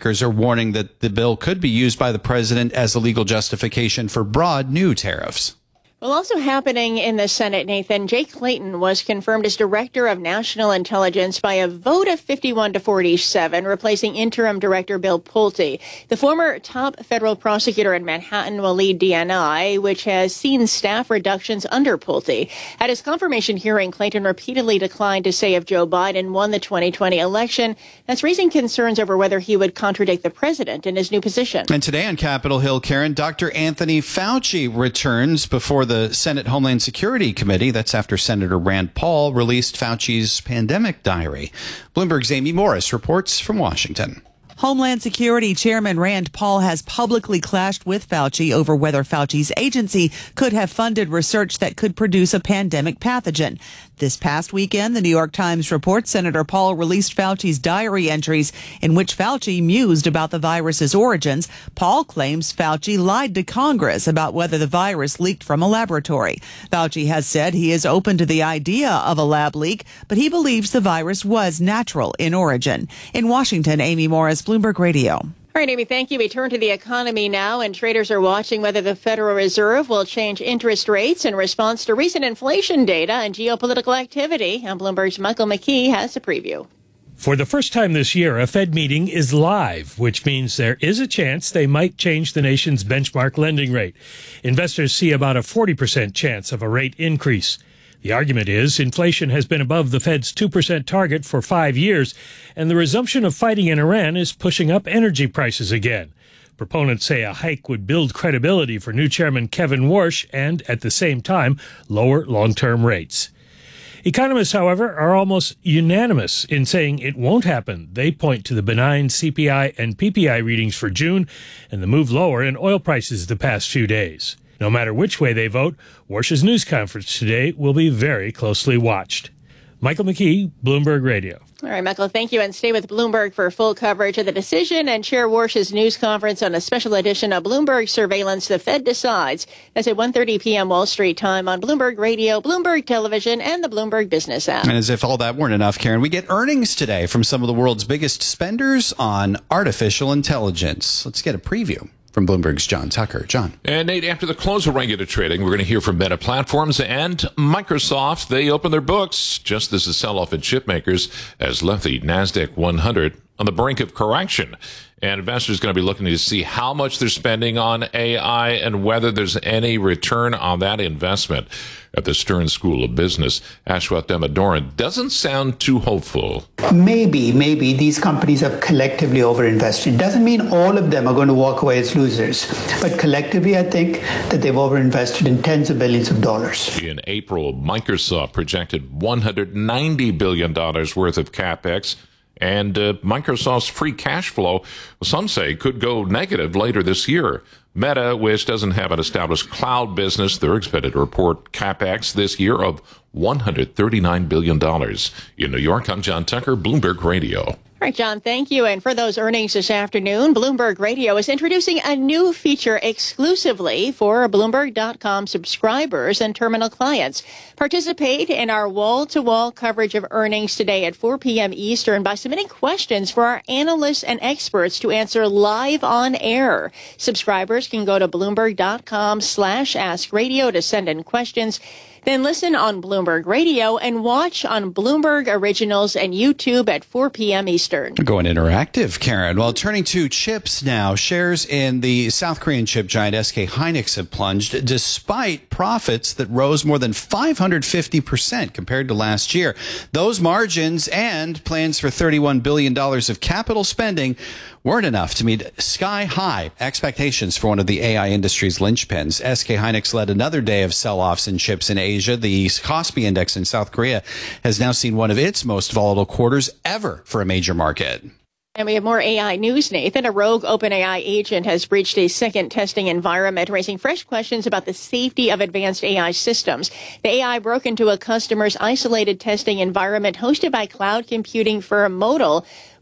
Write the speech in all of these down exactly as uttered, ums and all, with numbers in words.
Lawmakers are warning that the bill could be used by the president as a legal justification for broad new tariffs. Well, also happening in the Senate, Nathan, Jay Clayton was confirmed as Director of National Intelligence by a vote of fifty-one to forty-seven, replacing interim Director Bill Pulte. The former top federal prosecutor in Manhattan will lead D N I, which has seen staff reductions under Pulte. At his confirmation hearing, Clayton repeatedly declined to say if Joe Biden won the twenty twenty election. That's raising concerns over whether he would contradict the president in his new position. And today on Capitol Hill, Karen, Doctor Anthony Fauci returns before the Senate Homeland Security Committee. That's after Senator Rand Paul released Fauci's pandemic diary. Bloomberg's Amy Morris reports from Washington. Homeland Security Chairman Rand Paul has publicly clashed with Fauci over whether Fauci's agency could have funded research that could produce a pandemic pathogen. This past weekend, the New York Times reports Senator Paul released Fauci's diary entries in which Fauci mused about the virus's origins. Paul claims Fauci lied to Congress about whether the virus leaked from a laboratory. Fauci has said he is open to the idea of a lab leak, but he believes the virus was natural in origin. In Washington, Amy Morris, Bloomberg Radio. All right, Amy, thank you. We turn to the economy now, and traders are watching whether the Federal Reserve will change interest rates in response to recent inflation data and geopolitical activity. And Bloomberg's Michael McKee has a preview. For the first time this year, a Fed meeting is live, which means there is a chance they might change the nation's benchmark lending rate. Investors see about a forty percent chance of a rate increase. The argument is inflation has been above the Fed's two percent target for five years, and the resumption of fighting in Iran is pushing up energy prices again. Proponents say a hike would build credibility for new Chairman Kevin Warsh and, at the same time, lower long-term rates. Economists, however, are almost unanimous in saying it won't happen. They point to the benign C P I and P P I readings for June and the move lower in oil prices the past few days. No matter which way they vote, Warsh's news conference today will be very closely watched. Michael McKee, Bloomberg Radio. All right, Michael, thank you. And stay with Bloomberg for full coverage of the decision and Chair Warsh's news conference on a special edition of Bloomberg Surveillance. The Fed Decides. That's at one thirty p.m. Wall Street time on Bloomberg Radio, Bloomberg Television, and the Bloomberg Business app. And as if all that weren't enough, Karen, we get earnings today from some of the world's biggest spenders on artificial intelligence. Let's get a preview from Bloomberg's John Tucker. John. And Nate, after the close of regular trading, we're going to hear from Meta Platforms and Microsoft. They open their books just as the sell-off in chip makers has left the NASDAQ one hundred on the brink of correction. And investors are going to be looking to see how much they're spending on A I and whether there's any return on that investment. At the Stern School of Business, Ashwath Demadoran doesn't sound too hopeful. Maybe, maybe these companies have collectively overinvested. Doesn't mean all of them are going to walk away as losers. But collectively, I think that they've overinvested in tens of billions of dollars. In April, Microsoft projected one hundred ninety billion dollars worth of CapEx. And uh, Microsoft's free cash flow, some say, could go negative later this year. Meta, which doesn't have an established cloud business, they're expected to report CapEx this year of one hundred thirty-nine billion dollars. In New York, I'm John Tucker, Bloomberg Radio. All right, John, thank you. And for those earnings this afternoon, Bloomberg Radio is introducing a new feature exclusively for Bloomberg dot com subscribers and terminal clients. Participate in our wall-to-wall coverage of earnings today at four p.m. Eastern by submitting questions for our analysts and experts to answer live on air. Subscribers can go to Bloomberg dot com slash ask radio to send in questions. Then listen on Bloomberg Radio and watch on Bloomberg Originals and YouTube at four p.m. Eastern. Going interactive, Karen. Well, turning to chips now, shares in the South Korean chip giant S K Hynix have plunged despite profits that rose more than five hundred fifty percent compared to last year. Those margins and plans for thirty-one billion dollars of capital spending weren't enough to meet sky-high expectations for one of the A I industry's linchpins. S K Hynix led another day of sell-offs in chips in Asia. The Kospi index in South Korea has now seen one of its most volatile quarters ever for a major market. And we have more A I news, Nathan. A rogue OpenAI agent has breached a second testing environment, raising fresh questions about the safety of advanced A I systems. The A I broke into a customer's isolated testing environment hosted by cloud computing firm Modal,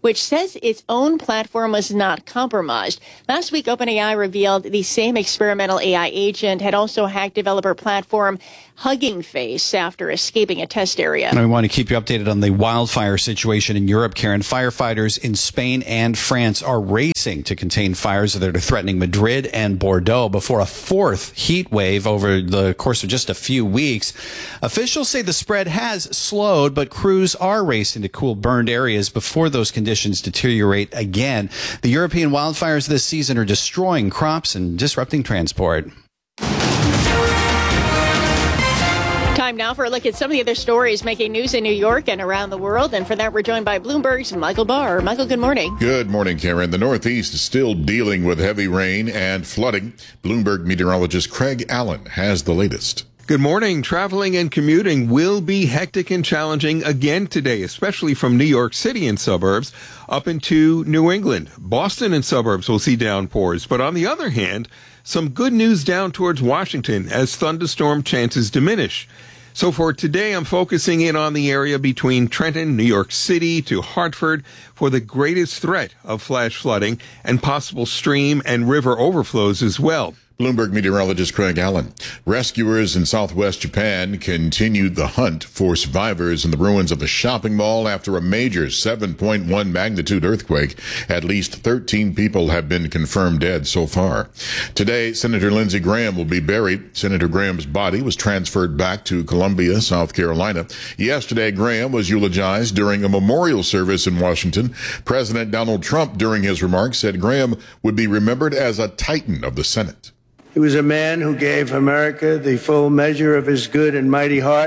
which says its own platform was not compromised. Last week, OpenAI revealed the same experimental A I agent had also hacked developer platform Hugging Face after escaping a test area. And we want to keep you updated on the wildfire situation in Europe, Karen. Firefighters in Spain and France are racing to contain fires that are threatening Madrid and Bordeaux before a fourth heat wave over the course of just a few weeks. Officials say the spread has slowed, but crews are racing to cool burned areas before those conditions deteriorate again. The European wildfires this season are destroying crops and disrupting transport. Time now for a look at some of the other stories making news in New York and around the world. And for that, we're joined by Bloomberg's Michael Barr. Michael, good morning. Good morning, Karen. The Northeast is still dealing with heavy rain and flooding. Bloomberg meteorologist Craig Allen has the latest. Good morning. Traveling and commuting will be hectic and challenging again today, especially from New York City and suburbs up into New England. Boston and suburbs will see downpours. But on the other hand, some good news down towards Washington as thunderstorm chances diminish. So for today, I'm focusing in on the area between Trenton, New York City to Hartford for the greatest threat of flash flooding and possible stream and river overflows as well. Bloomberg meteorologist Craig Allen. Rescuers in southwest Japan continued the hunt for survivors in the ruins of the shopping mall after a major seven point one magnitude earthquake. At least thirteen people have been confirmed dead so far. Today, Senator Lindsey Graham will be buried. Senator Graham's body was transferred back to Columbia, South Carolina. Yesterday, Graham was eulogized during a memorial service in Washington. President Donald Trump, during his remarks, said Graham would be remembered as a titan of the Senate. He was a man who gave America the full measure of his good and mighty heart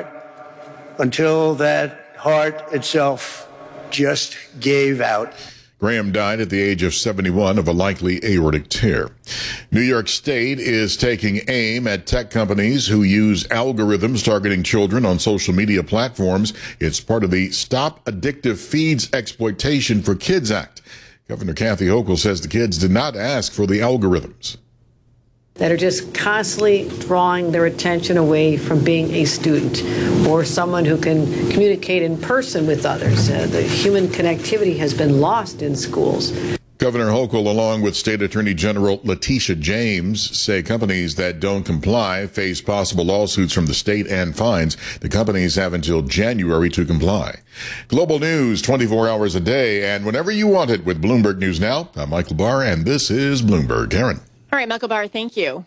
until that heart itself just gave out. Graham died at the age of seventy-one of a likely aortic tear. New York State is taking aim at tech companies who use algorithms targeting children on social media platforms. It's part of the Stop Addictive Feeds Exploitation for Kids Act. Governor Kathy Hochul says the kids did not ask for the algorithms. That are just constantly drawing their attention away from being a student or someone who can communicate in person with others. Uh, the human connectivity has been lost in schools. Governor Hochul, along with State Attorney General Letitia James, say companies that don't comply face possible lawsuits from the state and fines. The companies have until January to comply. Global news twenty-four hours a day and whenever you want it with Bloomberg News Now. I'm Michael Barr, and this is Bloomberg. Karen. All right, Michael Barr, thank you.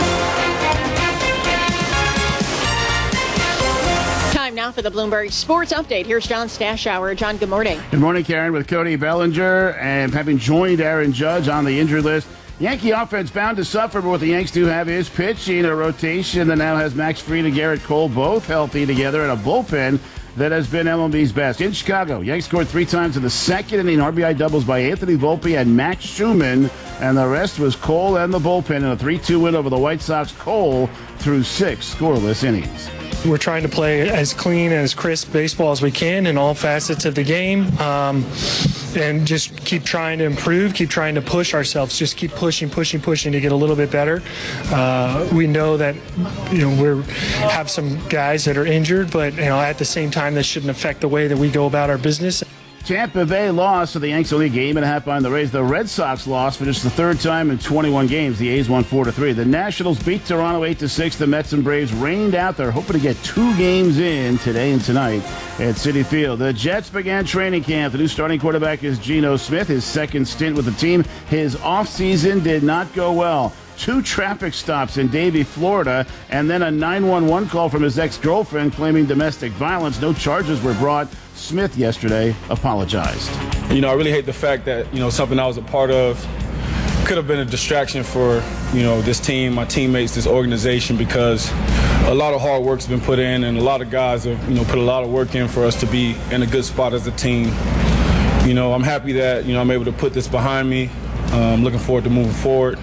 Time now for the Bloomberg Sports Update. Here's John Stashower. John, good morning. Good morning, Karen, with Cody Bellinger and having joined Aaron Judge on the injury list. Yankee offense bound to suffer, but what the Yanks do have is pitching, a rotation that now has Max Fried and Garrett Cole both healthy together, and a bullpen that has been M L B's best. In Chicago, Yanks scored three times in the second inning. R B I doubles by Anthony Volpe and Max Schumann, and the rest was Cole and the bullpen in a three two win over the White Sox. Cole threw six scoreless innings. We're trying to play as clean and as crisp baseball as we can in all facets of the game, um, and just keep trying to improve, keep trying to push ourselves, just keep pushing, pushing, pushing to get a little bit better. Uh, we know that you know we have some guys that are injured, but you know at the same time that shouldn't affect the way that we go about our business. Tampa Bay lost, so the Yanks only a game and a half behind the Rays. The Red Sox lost for just the third time in twenty-one games. The A's won four to three. The Nationals beat Toronto eight to six. The Mets and Braves rained out. They're hoping to get two games in today and tonight at Citi Field. The Jets began training camp. The new starting quarterback is Geno Smith. His second stint with the team. His offseason did not go well. Two traffic stops in Davie, Florida, and then a nine one one call from his ex-girlfriend claiming domestic violence. No charges were brought. Smith yesterday apologized. You know, I really hate the fact that, you know, something I was a part of could have been a distraction for, you know, this team, my teammates, this organization, because a lot of hard work's been put in and a lot of guys have, you know, put a lot of work in for us to be in a good spot as a team. You know, I'm happy that, you know, I'm able to put this behind me. I'm looking forward to moving forward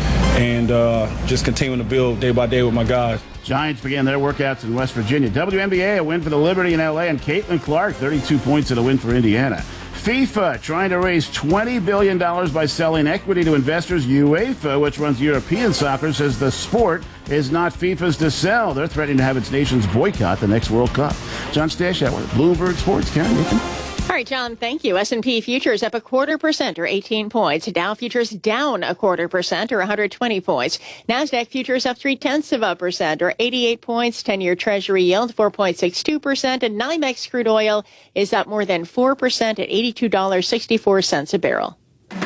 and uh, just continuing to build day by day with my guys. Giants began their workouts in West Virginia. W N B A, a win for the Liberty in L A, and Caitlin Clark, thirty-two points in a win for Indiana. FIFA trying to raise twenty billion dollars by selling equity to investors. UEFA, which runs European soccer, says the sport is not FIFA's to sell. They're threatening to have its nations boycott the next World Cup. John Stashower, Bloomberg Sports. Karen, you can... All All right, John, thank you. S and P futures up a quarter percent or eighteen points. Dow futures down a quarter percent or one hundred twenty points. NASDAQ futures up three-tenths of a percent or eighty-eight points. ten-year Treasury yield four point six two percent. And NYMEX crude oil is up more than four percent at eighty-two dollars and sixty-four cents a barrel.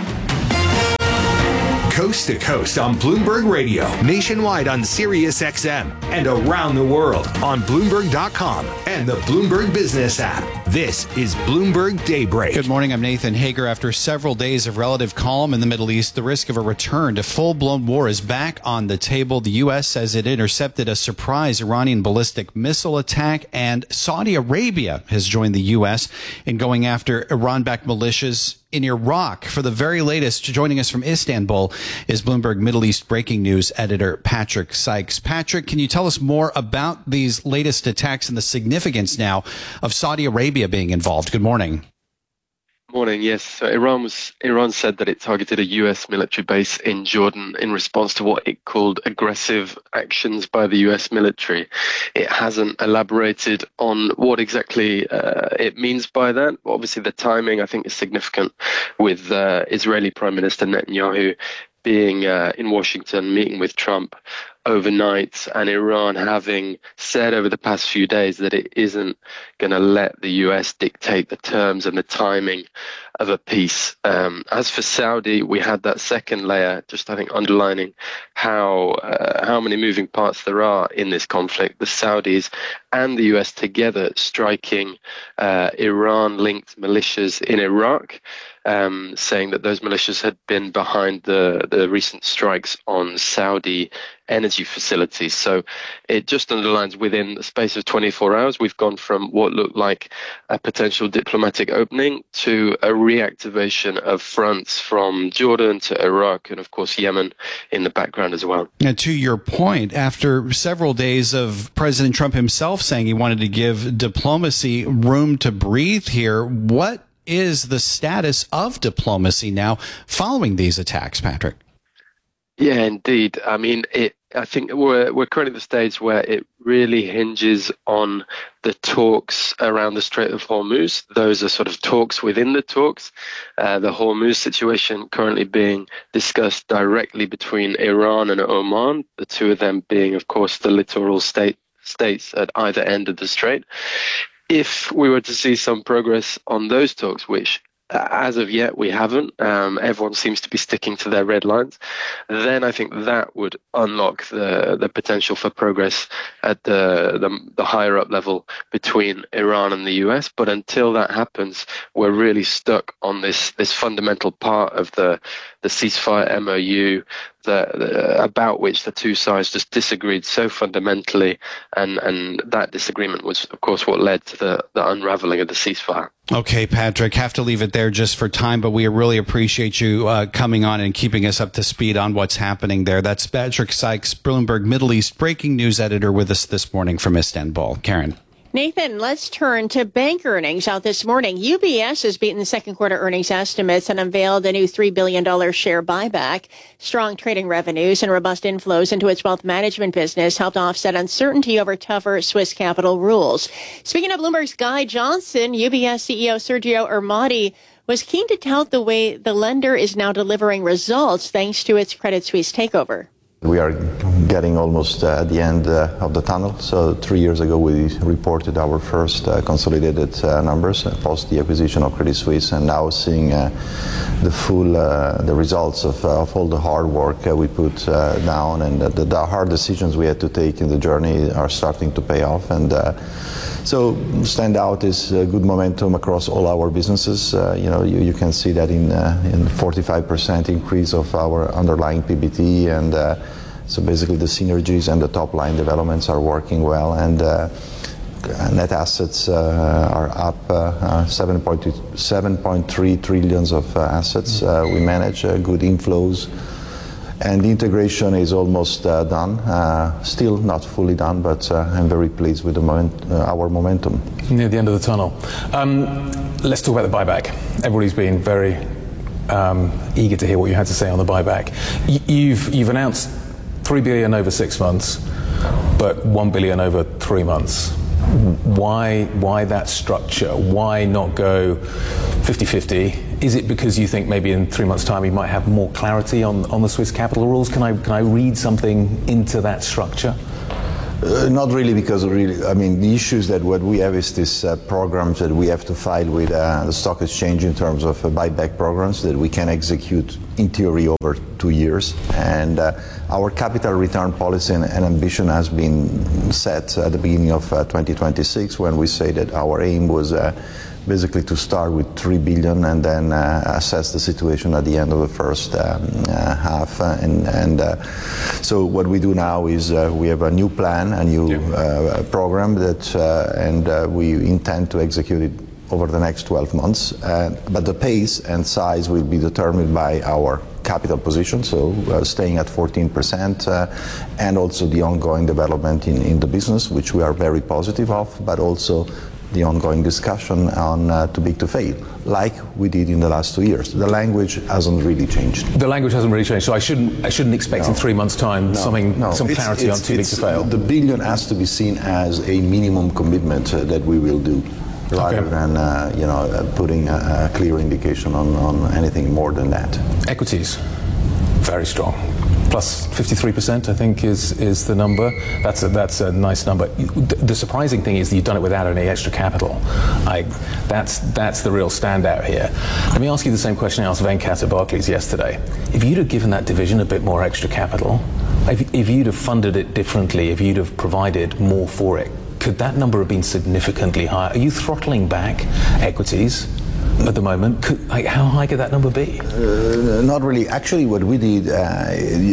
Coast to coast on Bloomberg Radio, nationwide on Sirius X M, and around the world on Bloomberg dot com and the Bloomberg Business app. This is Bloomberg Daybreak. Good morning, I'm Nathan Hager. After several days of relative calm in the Middle East, the risk of a return to full-blown war is back on the table. The U S says it intercepted a surprise Iranian ballistic missile attack, and Saudi Arabia has joined the U S in going after Iran-backed militias in Iraq. For the very latest, joining us from Istanbul is Bloomberg Middle East breaking news editor Patrick Sykes. Patrick, can you tell us more about these latest attacks and the significance now of Saudi Arabia being involved? Good morning. Morning. Yes. So Iran was Iran said that it targeted a U S military base in Jordan in response to what it called aggressive actions by the U S military. It hasn't elaborated on what exactly uh, it means by that. Obviously, the timing I think is significant, with uh, Israeli Prime Minister Netanyahu being uh, in Washington meeting with Trump overnight, and Iran having said over the past few days that it isn't going to let the U S dictate the terms and the timing of a peace. Um, as for Saudi, we had that second layer, just I think underlining how uh, how many moving parts there are in this conflict. The Saudis and the U S together striking uh, Iran-linked militias in Iraq, um, saying that those militias had been behind the, the recent strikes on Saudi energy facilities. So it just underlines within the space of twenty-four hours, we've gone from what looked like a potential diplomatic opening to a reactivation of fronts from Jordan to Iraq and, of course, Yemen in the background as well. And to your point, after several days of President Trump himself saying he wanted to give diplomacy room to breathe here, what is the status of diplomacy now following these attacks, Patrick? Yeah, indeed. I mean, it. I think we're we're currently at the stage where it really hinges on the talks around the Strait of Hormuz. Those are sort of talks within the talks. Uh, the Hormuz situation currently being discussed directly between Iran and Oman, the two of them being, of course, the littoral state states at either end of the strait. If we were to see some progress on those talks, which as of yet we haven't, um, everyone seems to be sticking to their red lines, then I think that would unlock the the potential for progress at the, the the higher up level between Iran and the U S. But until that happens, we're really stuck on this this fundamental part of the the ceasefire M O U, the, the, about which the two sides just disagreed so fundamentally, and and that disagreement was, of course, what led to the the unraveling of the ceasefire. Okay, Patrick, have to leave it there just for time, but we really appreciate you uh, coming on and keeping us up to speed on what's happening there. That's Patrick Sykes, Bloomberg Middle East breaking news editor, with us this morning from Istanbul. Karen. Nathan, let's turn to bank earnings out this morning. U B S has beaten second quarter earnings estimates and unveiled a new three billion dollars share buyback. Strong trading revenues and robust inflows into its wealth management business helped offset uncertainty over tougher Swiss capital rules. Speaking of Bloomberg's Guy Johnson, U B S C E O Sergio Ermotti was keen to tout the way the lender is now delivering results thanks to its Credit Suisse takeover. We are getting almost uh, at the end uh, of the tunnel. So three years ago, we reported our first uh, consolidated uh, numbers uh, post the acquisition of Credit Suisse, and now seeing uh, the full uh, the results of, uh, of all the hard work uh, we put uh, down, and uh, the, the hard decisions we had to take in the journey are starting to pay off. And uh, so stand out is uh, good momentum across all our businesses. Uh, you know, you, you can see that in uh, in forty-five percent increase of our underlying P B T, and uh, so basically the synergies and the top line developments are working well, and uh, net assets uh, are up uh, uh, seven point three trillions of uh, assets. Uh, we manage uh, good inflows, and the integration is almost uh, done. Uh, still not fully done, but uh, I'm very pleased with the moment, uh, our momentum. Near the end of the tunnel. Um, let's talk about the buyback. Everybody's been very um, eager to hear what you had to say on the buyback. Y- you've you've announced three billion over six months, but one billion over three months. Why, why that structure? Why not go fifty-fifty? Is it because you think maybe in three months' time you might have more clarity on, on the Swiss capital rules? Can I, can I read something into that structure? Uh, not really, because really, I mean, the issue is that what we have is this uh, programs that we have to file with uh, the stock exchange in terms of uh, buyback programs that we can execute in theory over two years. And uh, our capital return policy and, and ambition has been set at the beginning of uh, twenty twenty-six, when we say that our aim was uh, basically to start with three billion and then uh, assess the situation at the end of the first um, uh, half. Uh, and and uh, so what we do now is uh, we have a new plan, a new uh, program that, uh, and uh, we intend to execute it over the next twelve months. Uh, but the pace and size will be determined by our capital position, so uh, staying at fourteen percent, uh, and also the ongoing development in, in the business, which we are very positive of, but also the ongoing discussion on uh, too big to fail, like we did in the last two years. The language hasn't really changed. The language hasn't really changed, so I shouldn't I shouldn't expect no. in three months' time no, something no. some It's, clarity it's, on too big to fail. The billion has to be seen as a minimum commitment uh, that we will do, rather okay. than uh, you know uh, putting a, a clear indication on, on anything more than that. Equities, very strong. Plus fifty-three percent, I think, is is the number. That's a, that's a nice number. The surprising thing is that you've done it without any extra capital. I, that's that's the real standout here. Let me ask you the same question I asked Venkat at Barclays yesterday. If you'd have given that division a bit more extra capital, if, if you'd have funded it differently, if you'd have provided more for it, could that number have been significantly higher? Are you throttling back equities at the moment? Could, like, how high could that number be? Uh, not really. Actually, what we did, uh,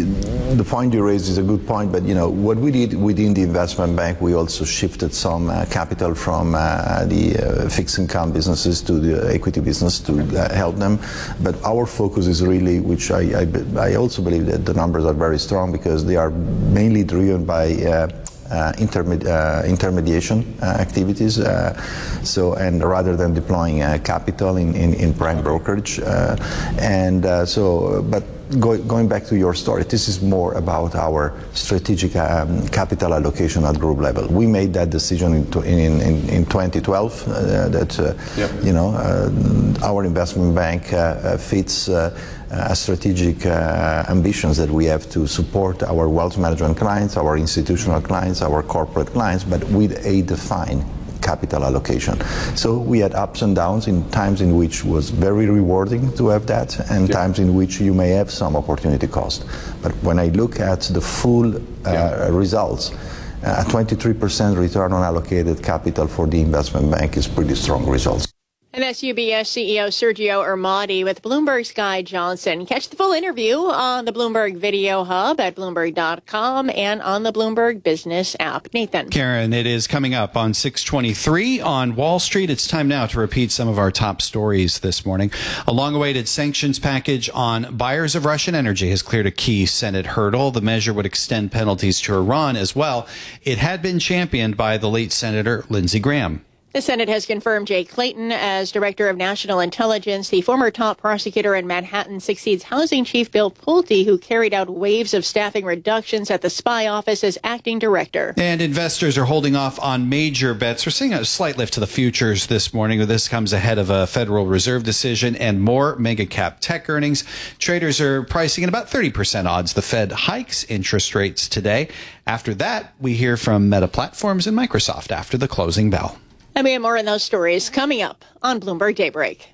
the point you raised is a good point, but you know, what we did within the investment bank, we also shifted some uh, capital from uh, the uh, fixed income businesses to the equity business to uh, help them. But our focus is really, which I, I, I also believe that the numbers are very strong, because they are mainly driven by uh, Uh, intermed- uh, intermediation uh, activities, uh, so and rather than deploying uh, capital in, in, in prime brokerage, uh, and uh, so, but go, going back to your story, this is more about our strategic um, capital allocation at group level. We made that decision in in, in, in twenty twelve uh, that uh, yep. you know uh, our investment bank uh, fits. Uh, Uh, strategic uh, ambitions that we have to support our wealth management clients, our institutional clients, our corporate clients, but with a defined capital allocation. So we had ups and downs in times in which was very rewarding to have that, and yeah. times in which you may have some opportunity cost. But when I look at the full uh, yeah. results, a uh, twenty-three percent return on allocated capital for the investment bank is pretty strong results. And that's U B S C E O Sergio Ermotti with Bloomberg's Guy Johnson. Catch the full interview on the Bloomberg Video Hub at Bloomberg dot com and on the Bloomberg Business app. Nathan. Karen, it is coming up on six twenty-three on Wall Street. It's time now to repeat some of our top stories this morning. A long-awaited sanctions package on buyers of Russian energy has cleared a key Senate hurdle. The measure would extend penalties to Iran as well. It had been championed by the late Senator Lindsey Graham. The Senate has confirmed Jay Clayton as Director of National Intelligence. The former top prosecutor in Manhattan succeeds Housing Chief Bill Pulte, who carried out waves of staffing reductions at the spy office as acting director. And investors are holding off on major bets. We're seeing a slight lift to the futures this morning. This comes ahead of a Federal Reserve decision and more mega cap tech earnings. Traders are pricing at about thirty percent odds the Fed hikes interest rates today. After that, we hear from Meta Platforms and Microsoft after the closing bell. And we have more on those stories coming up on Bloomberg Daybreak.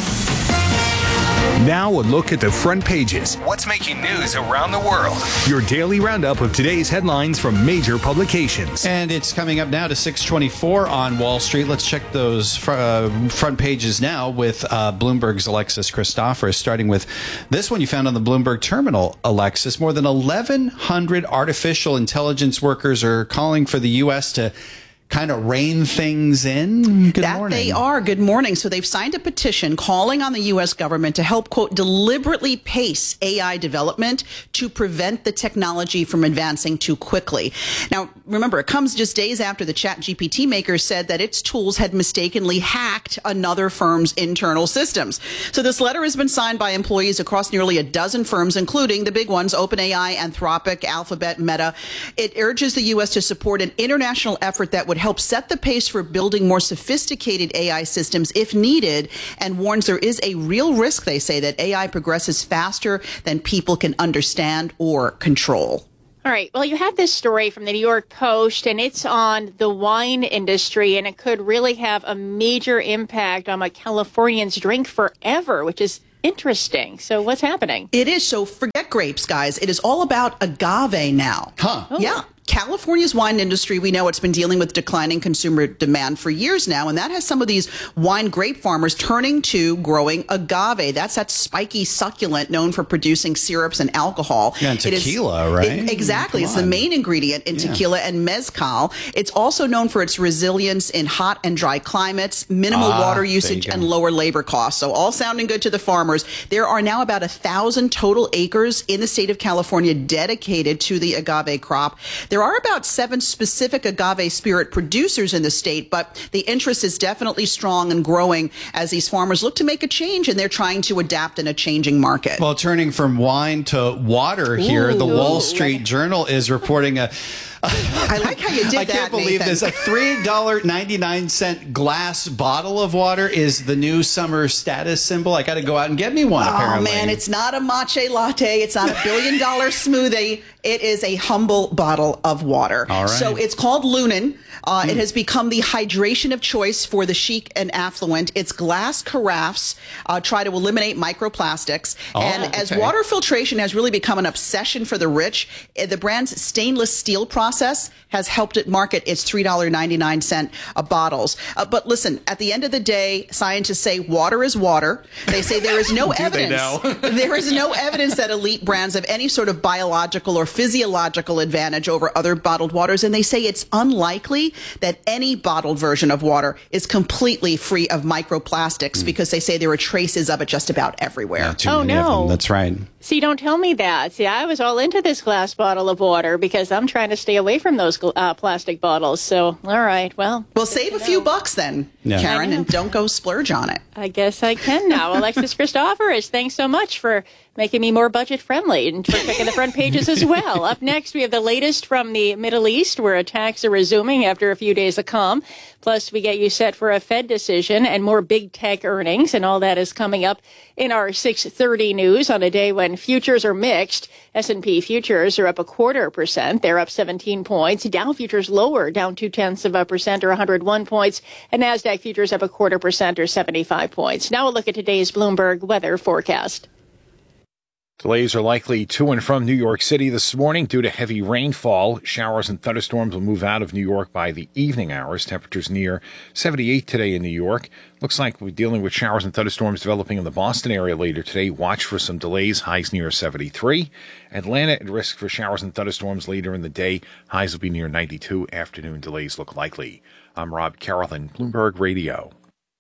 Now a look at the front pages. What's making news around the world? Your daily roundup of today's headlines from major publications. And it's coming up now to six twenty-four on Wall Street. Let's check those fr- uh, front pages now with uh, Bloomberg's Alexis Christoforous, starting with this one you found on the Bloomberg terminal, Alexis. More than eleven hundred artificial intelligence workers are calling for the U S to kind of rein things in. Good that morning. They are. Good morning. So they've signed a petition calling on the U S government to help, quote, deliberately pace A I development to prevent the technology from advancing too quickly. Now, remember, it comes just days after the ChatGPT maker said that its tools had mistakenly hacked another firm's internal systems. So this letter has been signed by employees across nearly a dozen firms, including the big ones, OpenAI, Anthropic, Alphabet, Meta. It urges the U S to support an international effort that would help set the pace for building more sophisticated A I systems if needed, and warns there is a real risk, they say, that A I progresses faster than people can understand or control. All right. Well, you have this story from the New York Post, and it's on the wine industry, and it could really have a major impact on what Californians drink forever, which is interesting. So what's happening? It is. So forget grapes, guys. It is all about agave now. Huh. Oh. Yeah. California's wine industry, we know it's been dealing with declining consumer demand for years now, and that has some of these wine grape farmers turning to growing agave. That's that spiky succulent known for producing syrups and alcohol. Yeah, and tequila, right? It, exactly. Come It's on. the main ingredient in Yeah. tequila and mezcal. It's also known for its resilience in hot and dry climates, minimal Ah, water there you usage, go. and lower labor costs. So all sounding good to the farmers. There are now about a thousand total acres in the state of California dedicated to the agave crop. There are about seven specific agave spirit producers in the state, but the interest is definitely strong and growing as these farmers look to make a change, and they're trying to adapt in a changing market. Well, turning from wine to water here, Ooh. the Wall Ooh. Street Journal is reporting a I like how you did I that, can't believe Nathan. this. A three dollars and ninety-nine cents glass bottle of water is the new summer status symbol. I got to go out and get me one, Oh, apparently. man, it's not a matcha latte. It's not a billion dollar smoothie. It is a humble bottle of water. All right. So it's called Lunan. Uh, It has become the hydration of choice for the chic and affluent. Its glass carafes uh, try to eliminate microplastics. Oh, and as okay. water filtration has really become an obsession for the rich, eh, the brand's stainless steel process has helped it market its three dollars and ninety-nine cents uh, bottles. Uh, but listen, at the end of the day, scientists say water is water. They say there is no Do they evidence. now? There is no evidence that elite brands have any sort of biological or physiological advantage over other bottled waters. And they say it's unlikely that any bottled version of water is completely free of microplastics because they say there are traces of it just about everywhere. Yeah, too Oh, many of no. them. That's right. See, don't tell me that. See, I was all into this glass bottle of water because I'm trying to stay away from those gl- uh, plastic bottles. So, all right, well. Well, save a few bucks then, Yeah. Karen, I know. and don't go splurge on it. I guess I can now. Alexis Christoforous, thanks so much for making me more budget friendly and for checking the front pages as well. Up next, we have the latest from the Middle East, where attacks are resuming after a few days of calm. Plus, we get you set for a Fed decision and more big tech earnings, and all that is coming up in our six thirty news on a day when futures are mixed. S and P futures are up a quarter percent. They're up seventeen points. Dow futures lower, down two tenths of a percent or one hundred one points. And NASDAQ futures up a quarter percent or seventy-five points. Now we'll look at today's Bloomberg weather forecast. Delays are likely to and from New York City this morning due to heavy rainfall. Showers and thunderstorms will move out of New York by the evening hours. Temperatures near seventy-eight today in New York. Looks like we're dealing with showers and thunderstorms developing in the Boston area later today. Watch for some delays. Highs near seventy-three. Atlanta at risk for showers and thunderstorms later in the day. Highs will be near ninety-two. Afternoon delays look likely. I'm Rob Carrollton, Bloomberg Radio.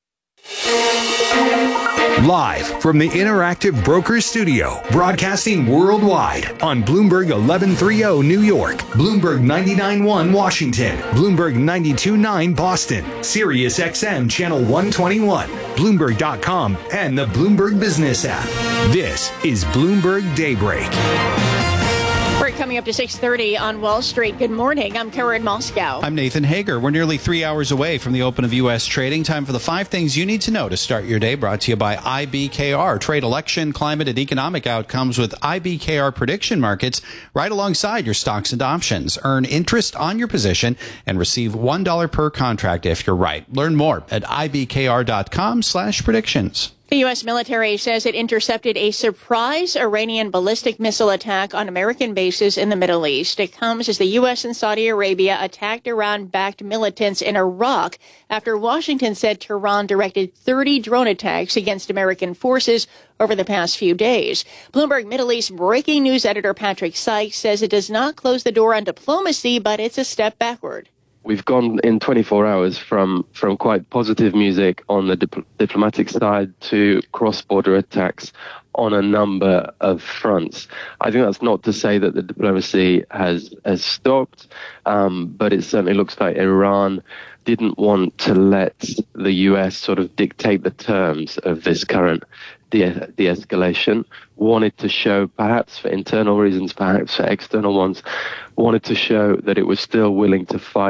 Live from the Interactive Brokers Studio, broadcasting worldwide on Bloomberg eleven thirty New York, Bloomberg ninety-nine point one Washington, Bloomberg ninety-two point nine Boston, Sirius X M Channel one twenty-one, Bloomberg dot com, and the Bloomberg Business app. This is Bloomberg Daybreak. We're coming up to six thirty on Wall Street. Good morning. I'm Karen Moscow. I'm Nathan Hager. We're nearly three hours away from the open of U S trading. Time for the five things you need to know to start your day. Brought to you by I B K R. Trade election, climate, and economic outcomes with I B K R prediction markets right alongside your stocks and options. Earn interest on your position and receive one dollar per contract if you're right. Learn more at I B K R dot com slash predictions. The U S military says it intercepted a surprise Iranian ballistic missile attack on American bases in the Middle East. It comes as the U S and Saudi Arabia attacked Iran-backed militants in Iraq after Washington said Tehran directed thirty drone attacks against American forces over the past few days. Bloomberg Middle East breaking news editor Patrick Sykes says it does not close the door on diplomacy, but it's a step backward. We've gone in twenty-four hours from, from quite positive music on the dip- diplomatic side to cross-border attacks on a number of fronts. I think that's not to say that the diplomacy has has stopped, um, but it certainly looks like Iran didn't want to let the U S sort of dictate the terms of this current de- de-escalation, wanted to show, perhaps for internal reasons, perhaps for external ones, wanted to show that it was still willing to fight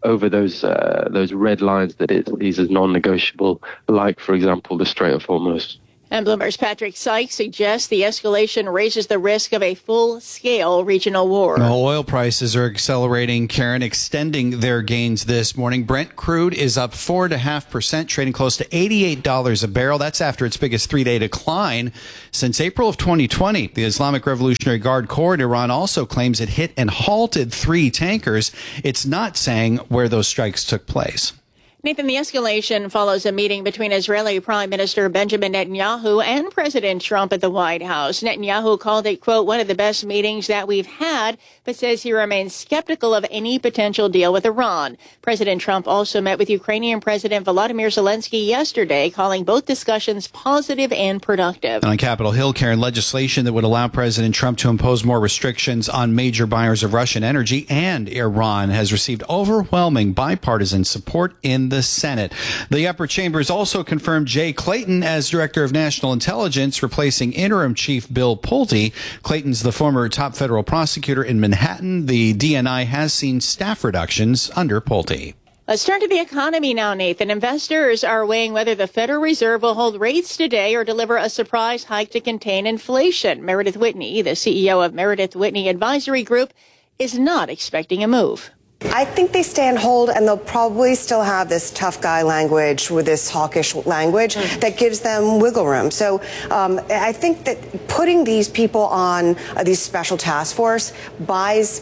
over those uh, those red lines that it sees as non-negotiable, like, for example, the Strait of Hormuz. And Bloomberg's Patrick Sykes suggests the escalation raises the risk of a full-scale regional war. Well, oil prices are accelerating, Karen, extending their gains this morning. Brent crude is up four point five percent, trading close to eighty-eight dollars a barrel. That's after its biggest three-day decline since April of twenty twenty. The Islamic Revolutionary Guard Corps in Iran also claims it hit and halted three tankers. It's not saying where those strikes took place. Nathan, the escalation follows a meeting between Israeli Prime Minister Benjamin Netanyahu and President Trump at the White House. Netanyahu called it, quote, one of the best meetings that we've had, but says he remains skeptical of any potential deal with Iran. President Trump also met with Ukrainian President Volodymyr Zelensky yesterday, calling both discussions positive and productive. And on Capitol Hill, Karen, legislation that would allow President Trump to impose more restrictions on major buyers of Russian energy and Iran has received overwhelming bipartisan support in the Senate. The upper chambers also confirmed Jay Clayton as Director of National Intelligence, replacing interim Chief Bill Pulte. Clayton's the former top federal prosecutor in Manhattan. The D N I has seen staff reductions under Pulte. Let's turn to the economy now, Nathan. Investors are weighing whether the Federal Reserve will hold rates today or deliver a surprise hike to contain inflation. Meredith Whitney, the C E O of Meredith Whitney Advisory Group, is not expecting a move. I think they stay and hold, and they'll probably still have this tough guy language with this hawkish language mm. that gives them wiggle room. So um, I think that putting these people on uh, these special task force buys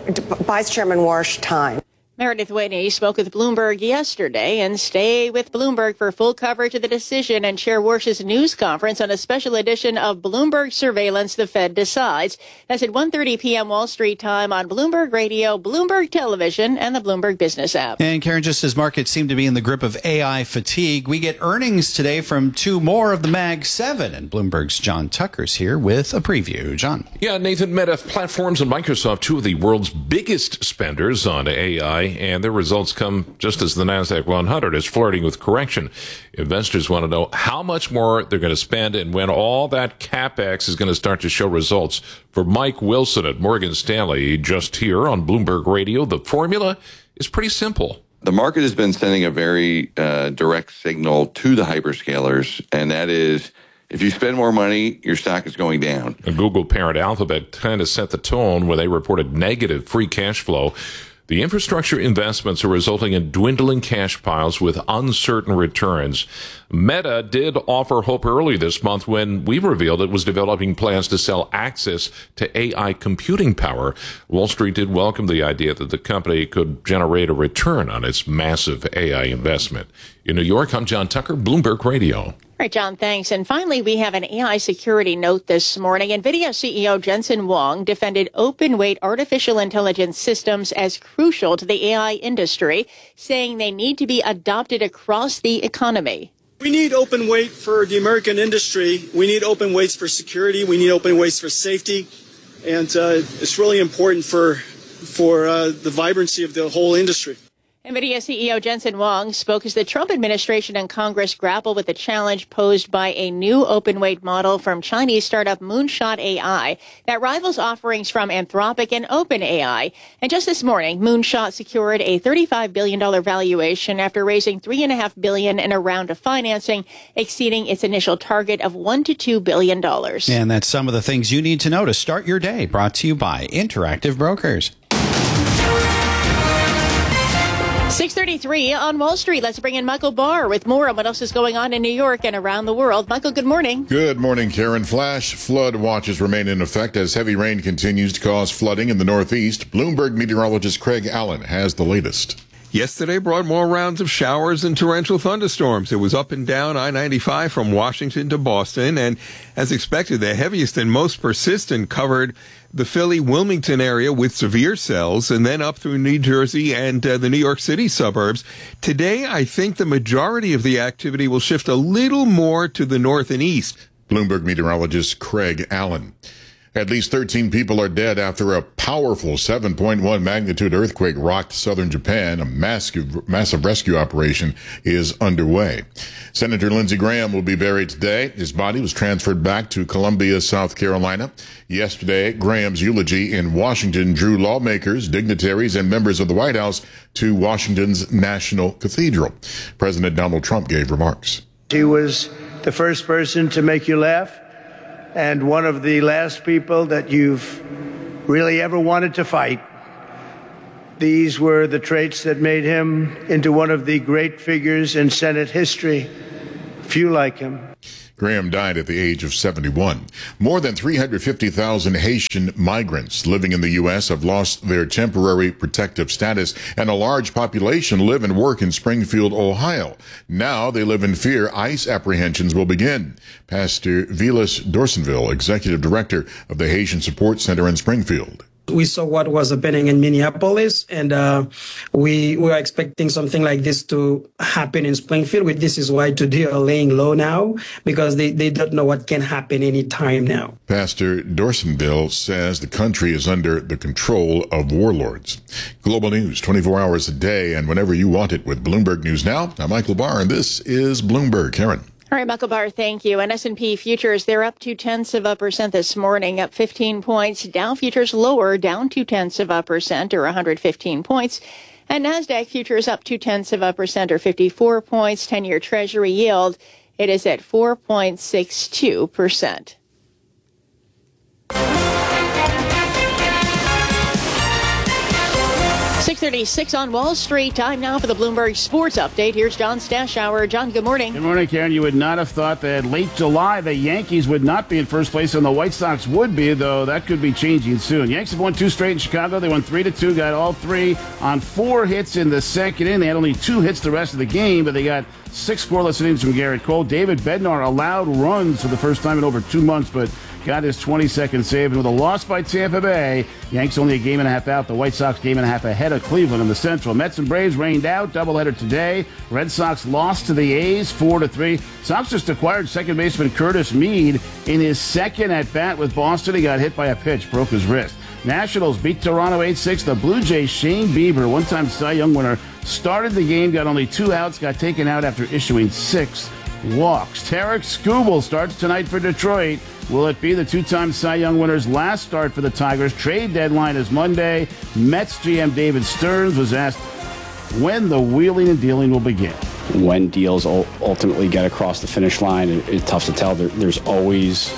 buys Chairman Warsh time. Meredith Whitney spoke with Bloomberg yesterday, and stay with Bloomberg for full coverage of the decision and Chair Warsh's news conference on a special edition of Bloomberg Surveillance, the Fed Decides. That's at one thirty p.m. Wall Street time on Bloomberg Radio, Bloomberg Television, and the Bloomberg Business app. And Karen, just as markets seem to be in the grip of A I fatigue, we get earnings today from two more of the Mag seven, and Bloomberg's John Tucker's here with a preview. John. Yeah, Nathan, Meta Platforms and Microsoft, two of the world's biggest spenders on A I, and their results come just as the NASDAQ one hundred is flirting with correction. Investors want to know how much more they're going to spend and when all that CapEx is going to start to show results. For Mike Wilson at Morgan Stanley, just here on Bloomberg Radio, the formula is pretty simple. The market has been sending a very uh, direct signal to the hyperscalers, and that is, if you spend more money, your stock is going down. A Google parent Alphabet kind of set the tone when they reported negative free cash flow. The infrastructure investments are resulting in dwindling cash piles with uncertain returns. Meta did offer hope early this month when we revealed it was developing plans to sell access to A I computing power. Wall Street did welcome the idea that the company could generate a return on its massive A I investment. In New York, I'm John Tucker, Bloomberg Radio. All right, John, thanks. And finally, we have an A I security note this morning. NVIDIA C E O Jensen Huang defended open-weight artificial intelligence systems as crucial to the A I industry, saying they need to be adopted across the economy. We need open weight for the American industry. We need open weights for security. We need open weights for safety. And uh, it's really important for, for uh, the vibrancy of the whole industry. NVIDIA C E O Jensen Huang spoke as the Trump administration and Congress grapple with the challenge posed by a new open-weight model from Chinese startup Moonshot A I that rivals offerings from Anthropic and OpenAI. And just this morning, Moonshot secured a thirty-five billion dollars valuation after raising three point five billion dollars in a round of financing, exceeding its initial target of one to two billion dollars. And that's some of the things you need to know to start your day, brought to you by Interactive Brokers. six thirty-three on Wall Street. Let's bring in Michael Barr with more on what else is going on in New York and around the world. Michael, good morning. Good morning, Karen. Flash flood watches remain in effect as heavy rain continues to cause flooding in the Northeast. Bloomberg meteorologist Craig Allen has the latest. Yesterday brought more rounds of showers and torrential thunderstorms. It was up and down I ninety-five from Washington to Boston, and as expected, the heaviest and most persistent covered the Philly-Wilmington area with severe cells, and then up through New Jersey and uh, the New York City suburbs. Today, I think the majority of the activity will shift a little more to the north and east. Bloomberg meteorologist Craig Allen. At least thirteen people are dead after a powerful seven point one magnitude earthquake rocked southern Japan. A massive, massive rescue operation is underway. Senator Lindsey Graham will be buried today. His body was transferred back to Columbia, South Carolina. Yesterday, Graham's eulogy in Washington drew lawmakers, dignitaries, and members of the White House to Washington's National Cathedral. President Donald Trump gave remarks. He was the first person to make you laugh, and one of the last people that you've really ever wanted to fight. These were the traits that made him into one of the great figures in Senate history. Few like him. Graham died at the age of seventy-one. More than three hundred fifty thousand Haitian migrants living in the U S have lost their temporary protective status, and a large population live and work in Springfield, Ohio. Now they live in fear ICE apprehensions will begin. Pastor Vilas Dorsenville, executive director of the Haitian Support Center in Springfield. We saw what was happening in Minneapolis, and uh, we we are expecting something like this to happen in Springfield. This is why today are laying low now, because they, they don't know what can happen any time now. Pastor Dorsenville says the country is under the control of warlords. Global news twenty-four hours a day and whenever you want it with Bloomberg News Now. I'm Michael Barr, and this is Bloomberg. Karen. All right, Michael Barr, thank you. And S and P futures, they're up two tenths of a percent this morning, up fifteen points. Dow futures lower, down two tenths of a percent, or one hundred fifteen points. And NASDAQ futures up two tenths of a percent, or fifty-four points. ten-year Treasury yield, it is at four point six two percent. six thirty-six on Wall Street. Time now for the Bloomberg Sports Update. Here's John Stashower. John, good morning. Good morning, Karen. You would not have thought that late July the Yankees would not be in first place and the White Sox would be, though that could be changing soon. Yanks have won two straight in Chicago. They won three to two, got all three on four hits in the second inning. They had only two hits the rest of the game, but they got six scoreless innings from Garrett Cole. David Bednar allowed runs for the first time in over two months, but got his twenty-second save. And with a loss by Tampa Bay, Yanks only a game and a half out. The White Sox game and a half ahead of Cleveland in the Central. Mets and Braves rained out. Doubleheader today. Red Sox lost to the A's four to three. Sox just acquired second baseman Curtis Mead in his second at bat with Boston. He got hit by a pitch, broke his wrist. Nationals beat Toronto eight six. The Blue Jays' Shane Bieber, one-time Cy Young winner, started the game, got only two outs, got taken out after issuing six walks. Tarek Skubal starts tonight for Detroit. Will it be the two-time Cy Young winner's last start for the Tigers? Trade deadline is Monday. Mets G M David Stearns was asked when the wheeling and dealing will begin. When deals ultimately get across the finish line, it's tough to tell. There's always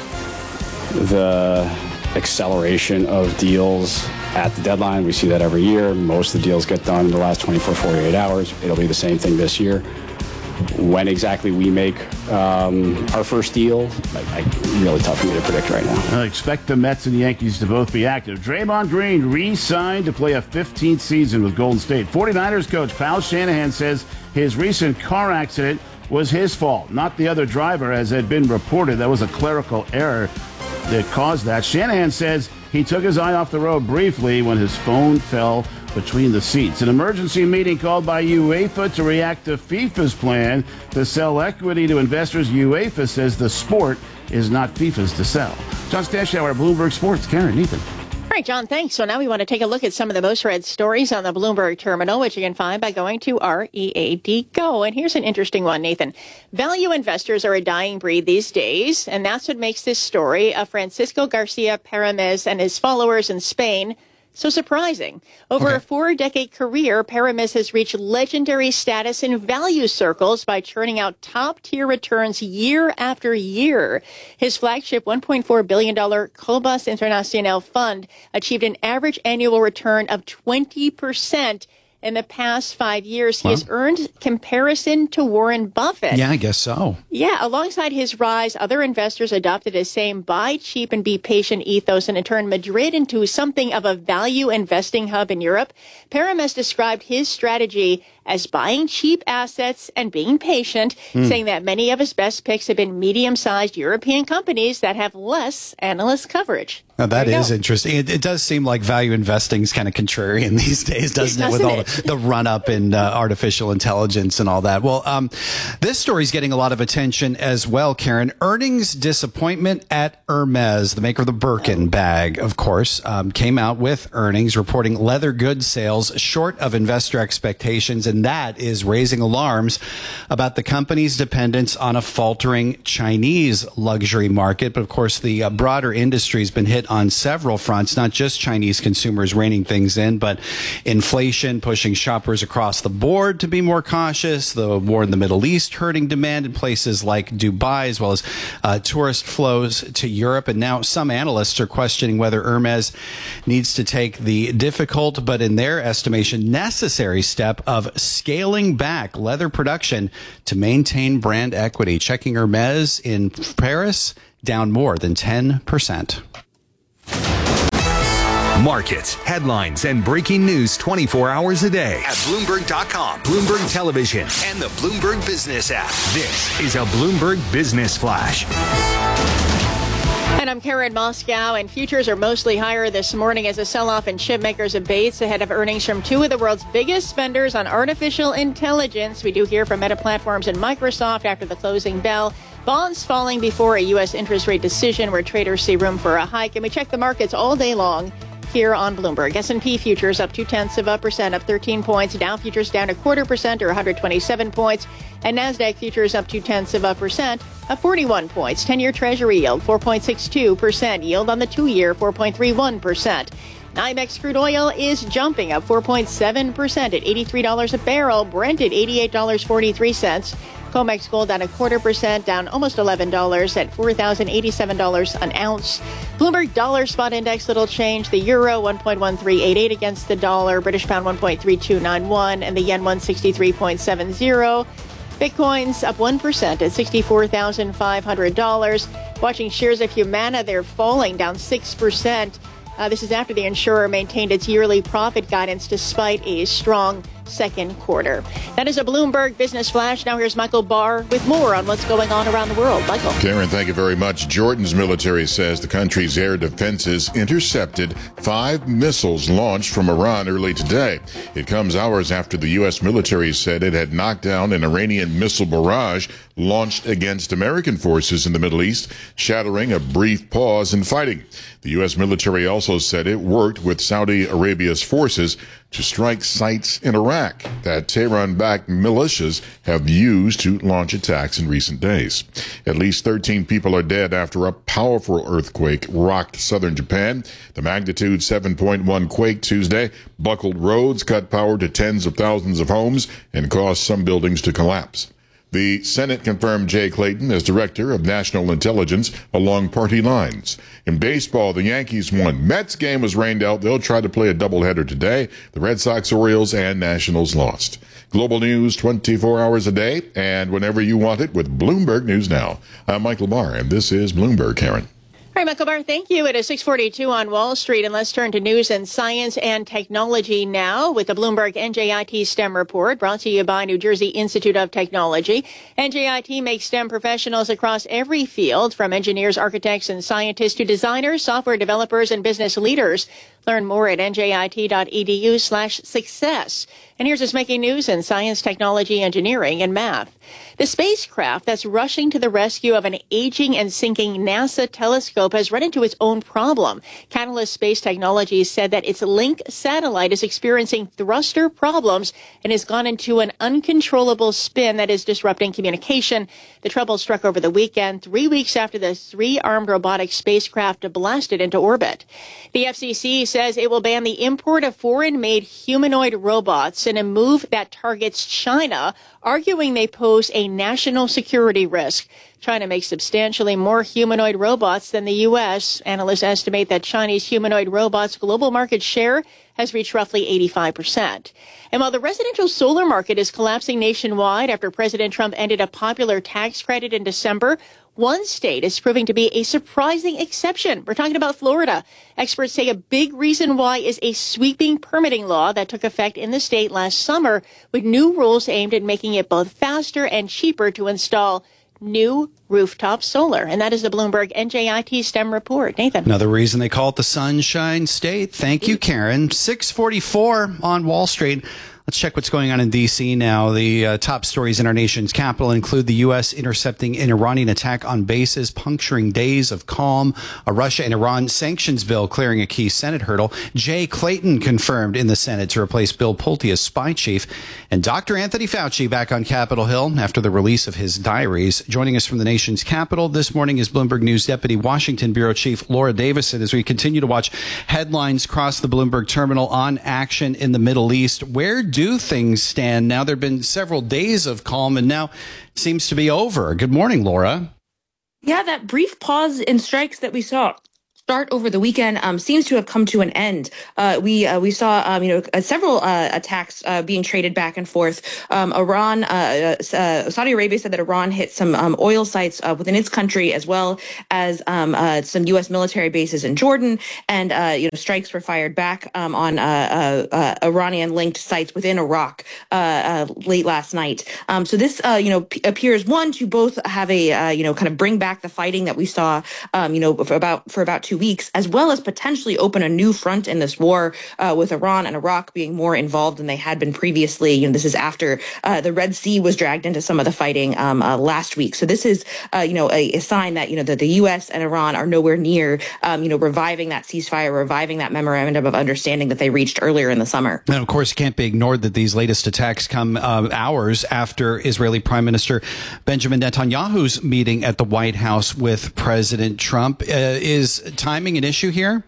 the acceleration of deals at the deadline. We see that every year. Most of the deals get done in the last twenty-four, forty-eight hours. It'll be the same thing this year. When exactly we make um, our first deal, I, I, really tough for me to predict right now. I expect the Mets and the Yankees to both be active. Draymond Green re-signed to play a fifteenth season with Golden State. forty-niners coach Kyle Shanahan says his recent car accident was his fault, not the other driver, as had been reported. That was a clerical error that caused that. Shanahan says he took his eye off the road briefly when his phone fell between the seats. An emergency meeting called by UEFA to react to FIFA's plan to sell equity to investors. UEFA says the sport is not FIFA's to sell. John Stashower, Bloomberg Sports. Karen, Ethan. All right, John, thanks. So now we want to take a look at some of the most read stories on the Bloomberg terminal, which you can find by going to R E A D Go. And here's an interesting one, Nathan. Value investors are a dying breed these days, and that's what makes this story of Francisco Garcia Parames and his followers in Spain so surprising. Over okay. a four-decade career, Parames has reached legendary status in value circles by churning out top-tier returns year after year. His flagship one point four billion dollars Cobas Internacional fund achieved an average annual return of twenty percent in the past five years. He wow. has earned comparison to Warren Buffett. Yeah, I guess so. Yeah, alongside his rise, other investors adopted his same buy cheap and be patient ethos, and it turned Madrid into something of a value investing hub in Europe. Parames described his strategy as buying cheap assets and being patient, mm. saying that many of his best picks have been medium-sized European companies that have less analyst coverage. Now, that is go. interesting. It, it does seem like value investing is kind of contrarian these days, doesn't, doesn't it, with all the, the run-up in uh, artificial intelligence and all that. Well, um, this story's getting a lot of attention as well, Karen. Earnings disappointment at Hermes, the maker of the Birkin bag, of course, um, came out with earnings reporting leather goods sales short of investor expectations, and that is raising alarms about the company's dependence on a faltering Chinese luxury market. But, of course, the uh, broader industry has been hit on several fronts, not just Chinese consumers reining things in, but inflation pushing shoppers across the board to be more cautious, the war in the Middle East hurting demand in places like Dubai, as well as uh, tourist flows to Europe. And now some analysts are questioning whether Hermes needs to take the difficult, but in their estimation, necessary step of scaling back leather production to maintain brand equity. Checking Hermes in Paris, down more than ten percent. Markets, headlines, and breaking news twenty-four hours a day at Bloomberg dot com, Bloomberg Television, and the Bloomberg Business app. This is a Bloomberg Business Flash. And I'm Karen Moscow, and futures are mostly higher this morning as a sell-off in chip makers abates ahead of earnings from two of the world's biggest spenders on artificial intelligence. We do hear from Meta Platforms and Microsoft after the closing bell. Bonds falling before a U S interest rate decision where traders see room for a hike. And we check the markets all day long here on Bloomberg. S and P futures up two-tenths of a percent, up thirteen points. Dow futures down a quarter percent or one hundred twenty-seven points. And NASDAQ futures up two-tenths of a percent, up forty-one points. ten-year Treasury yield four point six two percent. Yield on the two-year four point three one percent. NYMEX crude oil is jumping up four point seven percent at eighty-three dollars a barrel. Brent at eighty-eight dollars and forty-three cents. COMEX gold down a quarter percent, down almost eleven dollars at four thousand eighty-seven dollars an ounce. Bloomberg dollar spot index, little change. The euro one point one three eight eight against the dollar. British pound one point three two nine one. And the yen one sixty-three point seven zero. Bitcoin's up one percent at sixty-four thousand five hundred dollars. Watching shares of Humana, they're falling, down six percent. Uh, this is after the insurer maintained its yearly profit guidance despite a strong second quarter. That is a Bloomberg Business Flash. Now here's Michael Barr with more on what's going on around the world. Michael. Karen, thank you very much. Jordan's military says the country's air defenses intercepted five missiles launched from Iran early today. It comes hours after the U S military said it had knocked down an Iranian missile barrage launched against American forces in the Middle East, shattering a brief pause in fighting. The U S military also said it worked with Saudi Arabia's forces to strike sites in Iraq that Tehran-backed militias have used to launch attacks in recent days. At least thirteen people are dead after a powerful earthquake rocked southern Japan. The magnitude seven point one quake Tuesday buckled roads, cut power to tens of thousands of homes, and caused some buildings to collapse. The Senate confirmed Jay Clayton as Director of National Intelligence along party lines. In baseball, the Yankees won. Mets game was rained out. They'll try to play a doubleheader today. The Red Sox, Orioles, and Nationals lost. Global news twenty-four hours a day and whenever you want it with Bloomberg News Now. I'm Michael Barr, and this is Bloomberg, Karen. All right, Michael Barr, thank you. It is six forty-two on Wall Street, and let's turn to news and science and technology now with the Bloomberg N J I T STEM report brought to you by New Jersey Institute of Technology. N J I T makes STEM professionals across every field, from engineers, architects, and scientists to designers, software developers, and business leaders. Learn more at njit.edu slash success. And here's what's making news in science, technology, engineering, and math. The spacecraft that's rushing to the rescue of an aging and sinking NASA telescope has run into its own problem. Catalyst Space Technologies said that its Link satellite is experiencing thruster problems and has gone into an uncontrollable spin that is disrupting communication. The trouble struck over the weekend, three weeks after the three-armed robotic spacecraft blasted into orbit. The F C C says it will ban the import of foreign-made humanoid robots in a move that targets China, arguing they pose a national security risk. China makes substantially more humanoid robots than the U S. Analysts estimate that Chinese humanoid robots' global market share has reached roughly eighty-five percent. And while the residential solar market is collapsing nationwide after President Trump ended a popular tax credit in December, one state is proving to be a surprising exception. We're talking about Florida. Experts say a big reason why is a sweeping permitting law that took effect in the state last summer with new rules aimed at making it both faster and cheaper to install new rooftop solar. And that is the Bloomberg N J I T STEM report. Nathan. Another reason they call it the Sunshine State. Thank you, Karen. six forty-four on Wall Street. Let's check what's going on in D C now. The uh, top stories in our nation's capital include the U S intercepting an Iranian attack on bases, puncturing days of calm, a Russia and Iran sanctions bill clearing a key Senate hurdle, Jay Clayton confirmed in the Senate to replace Bill Pulte as spy chief, and Doctor Anthony Fauci back on Capitol Hill after the release of his diaries. Joining us from the nation's capital this morning is Bloomberg News Deputy Washington Bureau Chief Laura Davison as we continue to watch headlines cross the Bloomberg terminal on action in the Middle East. Where do do things stand now? There have been several days of calm, and now it seems to be over. Good morning, Laura. Yeah, that brief pause in strikes that we saw start over the weekend um, seems to have come to an end. Uh, we uh, we saw um, you know uh, several uh, attacks uh, being traded back and forth. Um, Iran, uh, uh, Saudi Arabia said that Iran hit some um, oil sites uh, within its country, as well as um, uh, some U S military bases in Jordan, and uh, you know strikes were fired back um, on uh, uh, uh, Iranian-linked sites within Iraq uh, uh, late last night. Um, so this uh, you know p- appears one to both have a uh, you know kind of bring back the fighting that we saw um, you know for about for about two weeks, as well as potentially open a new front in this war uh, with Iran and Iraq being more involved than they had been previously. You know, this is after uh, the Red Sea was dragged into some of the fighting um, uh, last week. So this is, uh, you know, a, a sign that, you know, that the U S and Iran are nowhere near, um, you know, reviving that ceasefire, reviving that memorandum of understanding that they reached earlier in the summer. And of course, it can't be ignored that these latest attacks come uh, hours after Israeli Prime Minister Benjamin Netanyahu's meeting at the White House with President Trump. Uh, is timing an issue here?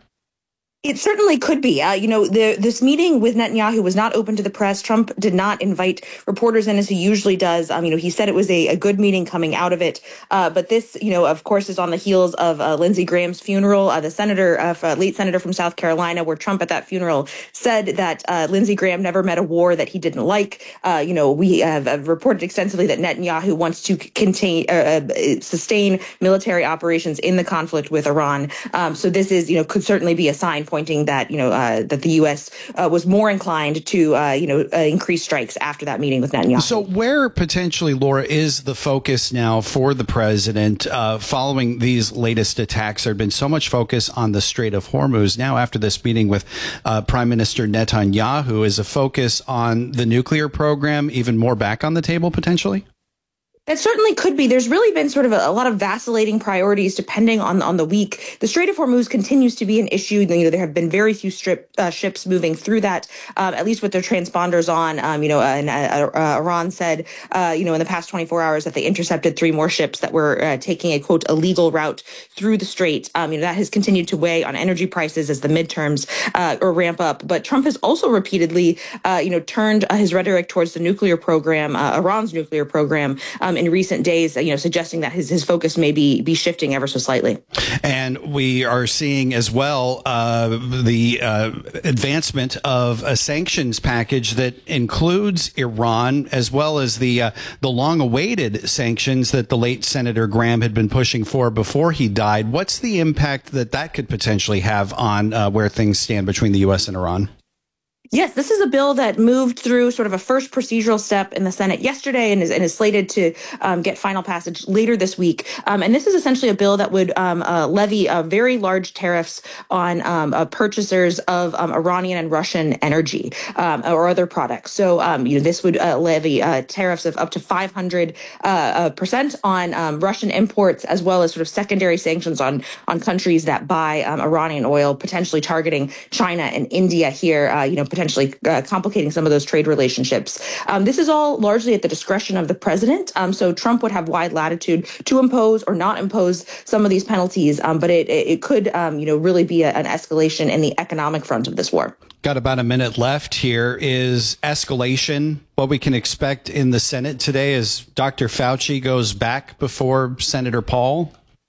It certainly could be. Uh, you know, the, this meeting with Netanyahu was not open to the press. Trump did not invite reporters in as he usually does. Um, you know, he said it was a, a good meeting coming out of it. Uh, but this, you know, of course, is on the heels of uh, Lindsey Graham's funeral, uh, the senator, uh, late senator from South Carolina, where Trump at that funeral said that uh, Lindsey Graham never met a war that he didn't like. Uh, you know, we have, have reported extensively that Netanyahu wants to contain, uh, uh, sustain military operations in the conflict with Iran. Um, so this is, you know, could certainly be a sign pointing that, you know, uh, that the U S uh, was more inclined to, uh, you know, uh, increase strikes after that meeting with Netanyahu. So where potentially, Laura, is the focus now for the president uh, following these latest attacks? There had been so much focus on the Strait of Hormuz. Now, after this meeting with uh, Prime Minister Netanyahu, is a focus on the nuclear program even more back on the table potentially? That certainly could be. There's really been sort of a, a lot of vacillating priorities depending on on the week. The Strait of Hormuz continues to be an issue. You know, there have been very few strip, uh, ships moving through that, um, at least with their transponders on. Um, you know, and uh, uh, Iran said, uh, you know, in the past twenty-four hours that they intercepted three more ships that were uh, taking a quote illegal route through the strait. Um, you know, that has continued to weigh on energy prices as the midterms uh, or ramp up. But Trump has also repeatedly, uh, you know, turned uh, his rhetoric towards the nuclear program, uh, Iran's nuclear program. Um, in recent days, you know, suggesting that his, his focus may be, be shifting ever so slightly. And we are seeing as well uh, the uh, advancement of a sanctions package that includes Iran, as well as the uh, the long-awaited sanctions that the late Senator Graham had been pushing for before he died. What's the impact that that could potentially have on uh, where things stand between the U S and Iran? Yes, this is a bill that moved through sort of a first procedural step in the Senate yesterday and is, and is slated to um, get final passage later this week. Um, and this is essentially a bill that would um, uh, levy uh, very large tariffs on um, uh, purchasers of um, Iranian and Russian energy um, or other products. So, um, you know, this would uh, levy uh, tariffs of up to five hundred percent uh, uh, on um, Russian imports, as well as sort of secondary sanctions on on countries that buy um, Iranian oil, potentially targeting China and India here, uh, you know, potentially uh, complicating some of those trade relationships. Um, this is all largely at the discretion of the president. Um, so Trump would have wide latitude to impose or not impose some of these penalties. Um, but it, it could, um, you know, really be a, an escalation in the economic front of this war. Got about a minute left here. Is escalation what we can expect in the Senate today as Doctor Fauci goes back before Senator Paul?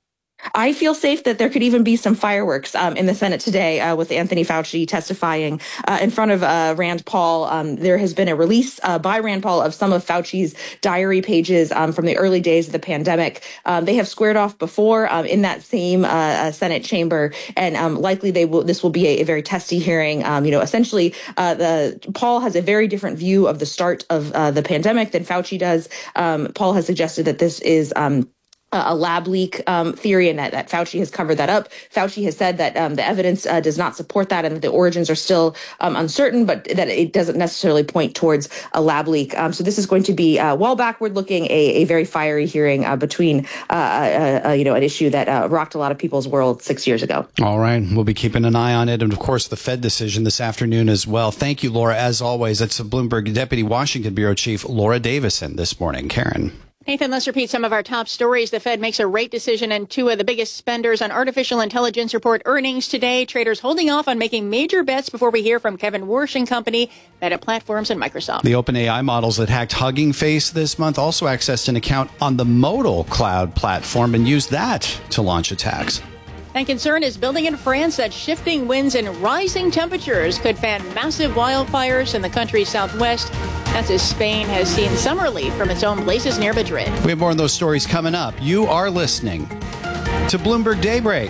I feel safe that there could even be some fireworks um, in the Senate today uh, with Anthony Fauci testifying uh, in front of uh, Rand Paul. Um, there has been a release uh, by Rand Paul of some of Fauci's diary pages um, from the early days of the pandemic. Um, they have squared off before um, in that same uh, Senate chamber, and um, likely they will. This will be a, a very testy hearing. Um, you know, essentially, uh, the Paul has a very different view of the start of uh, the pandemic than Fauci does. Um, Paul has suggested that this is Um, a lab leak um, theory, and that, that Fauci has covered that up. Fauci has said that um, the evidence uh, does not support that, and that the origins are still um, uncertain, but that it doesn't necessarily point towards a lab leak. Um, so this is going to be, uh, while backward-looking, a, a very fiery hearing uh, between, uh, uh, uh, you know, an issue that uh, rocked a lot of people's world six years ago. All right. We'll be keeping an eye on it. And, of course, the Fed decision this afternoon as well. Thank you, Laura. As always, that's the Bloomberg Deputy Washington Bureau Chief Laura Davison this morning. Karen. Nathan, let's repeat some of our top stories. The Fed makes a rate decision, and two of the biggest spenders on artificial intelligence report earnings today. Traders holding off on making major bets before we hear from Kevin Warsh and company, Meta Platforms, and Microsoft. The OpenAI models that hacked Hugging Face this month also accessed an account on the Modal cloud platform and used that to launch attacks. And concern is building in France that shifting winds and rising temperatures could fan massive wildfires in the country's southwest. That's as Spain has seen some relief from its own blazes near Madrid. We have more of those stories coming up. You are listening to Bloomberg Daybreak.